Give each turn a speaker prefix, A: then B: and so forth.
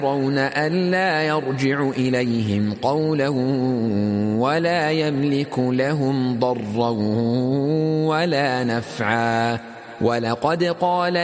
A: يرون ألا يرجع إليهم قولا ولا يملك لهم ضرا ولا نفعا ولقد قال